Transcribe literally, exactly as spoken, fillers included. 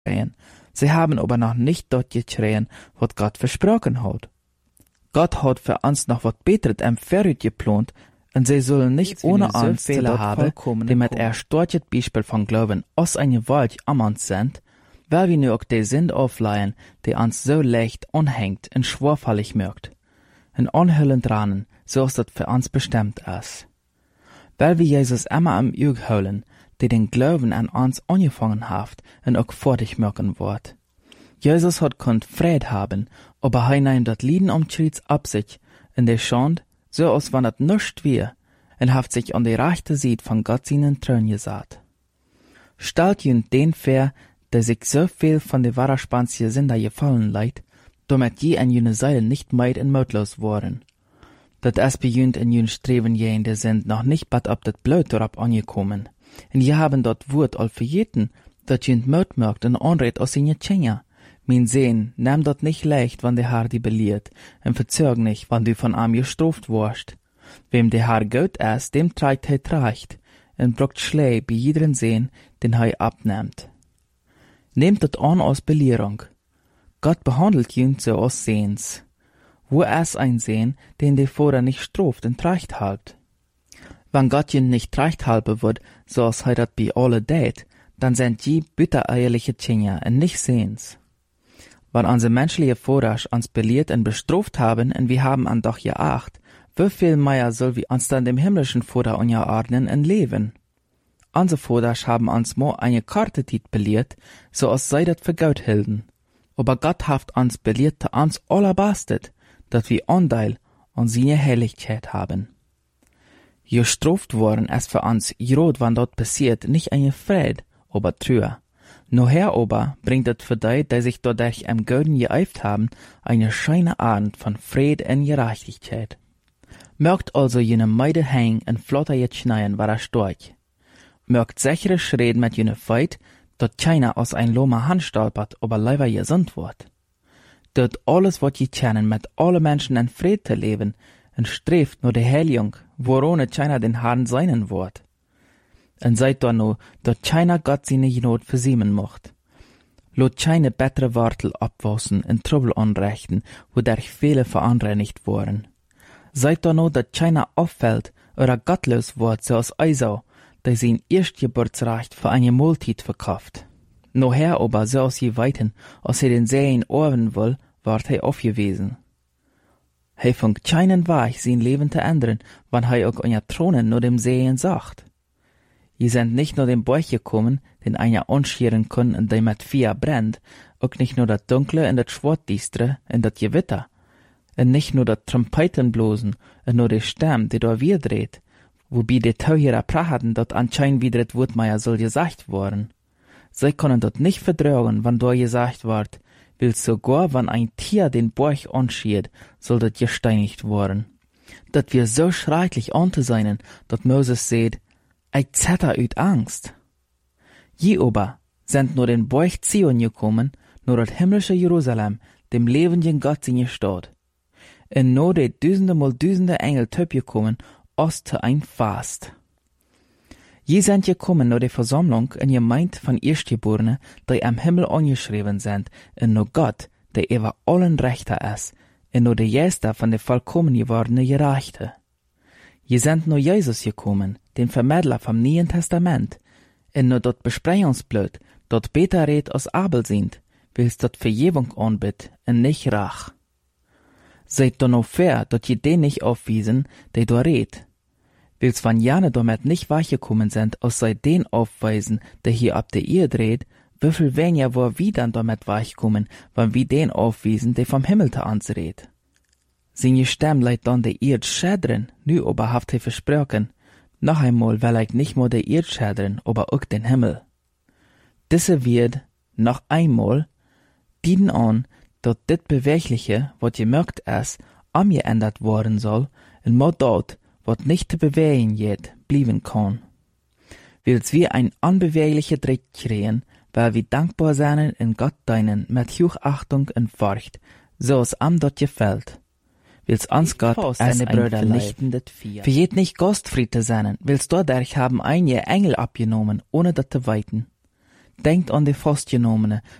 geschrien. Sie haben aber noch nicht dort geschrien, was Gott versprochen hat. Gott hat für uns noch was Beteres im Vorrat geplant, und sie sollen nicht ohne uns so Fehler haben, die mit erst dort das Beispiel von Glauben aus einer Welt am uns sind, weil wir nur auch die Sünde aufleihen, die uns so leicht anhängt und schwerfällig mögt. Und anhüllen dran, so ist das für uns bestimmt ist. Weil wir Jesus immer am Auge holen, die den Glauben an uns angefangen hat und auch fertig machen wird. Jesus hat konnt Fried haben, aber er nimmt das Lieden um Schritt ab sich, in der Schand, so als wenn das nichts wär, und hat sich an die rechte Seite von Gott seinen Thron gesatt. Stellt ihn den vor, der sich so viel von der Waraspanzige Sünder gefallen leid, damit je an jene Seite nicht meid und mutlos worden. Dat es bejunt in jün Streben jende sind noch nicht bad ab dat Blut dorab angekommen. Und je haben dort Wort all verjeten, dat jünt Mut merkt und anredt aus in je Tschenja. Mein Sehn, nimm dort nicht leicht, wann der Herr die beliert, und verzög nicht, wann du von ihm gestraft warst. Wem der Herr gut ist, dem trägt er treicht, und brockt Schlei bei jederen Sehn, den er abnimmt. Nehmt dort an aus Belehrung. Gott behandelt jünt so aus Sehns. Wo es ein Sehn, den der Vorder nicht straft und treicht halbt. Wenn Gott jünt nicht treicht halbe wird, so als er dat bei alle dät, dann sind die bittereierliche Tschenja und nicht Sehns. Wenn unsere menschliche Vorder uns belehrt und bestraft haben, und wir haben an doch geacht, wie viel mehr soll wir uns dann dem himmlischen Vorder unterordnen und leben? Unsere Vorder haben uns mo eine Karte tit belehrt, so als sei dat für Gott hilden. Aber Gott haft uns belehrt zu uns allerbastet, dat wir Anteil an seine Herrlichkeit haben. Gestraft worden ist für uns, grad wann dort passiert, nicht eine Fried, aber Trühe. Noher aber bringt es für die, die sich dadurch am Göden geeift haben, eine scheine Abend von Fried und Gerechtigkeit. Mögt also jene Meide hängen und flotter jetzt schneien, war er storch. Mögt sichere Schreden mit jene Feit, dort keiner aus ein Loma Hand stolpert, aber leider gesund wird. Dort alles, was je kennen, mit alle Menschen in Fried zu leben, und strebt nur die Heiligung, woran keiner den Herrn seinen wird. Und seid da nur, dort keiner Gott seine Not versiemen mocht. Lot keine bessere Wortel abwassen und Trouble anrichten, wodurch viele für andere nicht waren. Seid da nur, dort keiner auffällt oder gottlos wird, so als Eisau, der sein Erstgeburtsrecht für eine Multit verkauft. Noher aber, so als je weiten, als er den Sehen ohren will, ward er aufgewiesen. He funkt keinen Weg, sein Leben zu ändern, wann er auch an Thronen nur dem Sehen sagt. Je sind nicht nur dem Bauch gekommen, den einer anscheren kann und der mit Feuer brennt, auch nicht nur das Dunkle und das Schwarzdistre und das Gewitter, und nicht nur das Trompeten blosen und nur der Stamm, der da wir dreht, wobei die Tauhierer prachten, dort anscheinend wieder das Wurtmeier soll gesagt worden. Sie können dort nicht vertrauen, wann da gesagt wird, will sogar, wenn ein Tier den Bauch anschiert, soll das gesteinigt worden. Dat wir so schrecklich anzusehen, dat Moses seht, ich zetter üt Angst. Je aber sind nur den Bauch Zion gekommen, nur das himmlische Jerusalem, dem lebenden Gott in Stadt. Und nur die Düsende mal Düsende Engel töp gekommen, aus zu ein Fast. Je sind gekommen nur die Versammlung in Gemeinde von Erstgeborenen, die am Himmel angeschrieben sind, und nur Gott, der über allen Rechter ist, und nur der Jester von der vollkommen gewordene Gerechte. Je sind nur Jesus gekommen, den Vermittler vom Neuen Testament, und nur dort Besprechungsblut, dort beter red aus Abel sind, will's dort Vergebung anbit, und nicht Rach. Seid doch noch fair, dort je den nicht aufwiesen, der da red. Will's van Jane damit nicht weichgekommen sind, aus sei den aufweisen, der hier ab der Ehe dreht, wieviel weniger wo wir dann damit weichkommen, wann wir den aufwiesen, der vom Himmel zu uns redt. Seine Stimme leidt dann der Erd schädern, nu aber haft er versprochen, noch einmal will ich nicht nur der Erd schädern, aber auch den Himmel. Diese wird, noch einmal, dienen an, dass dit Bewegliche, wat gemerkt ist, angeändert worden soll, und mal dort, wat nicht zu bewegen jet, blieben kann. Willst wir ein unbewegliche Dreck kriegen, weil wir dankbar sein in Gott deinen mit Hochachtung und Furcht, so es am dort gefällt. Willst uns Gott als ein vernichtendes Vier. Verjet nicht Gastfriede sein, willst dadurch haben einige Engel abgenommen, ohne das zu weiten. Denkt an die Festgenommene,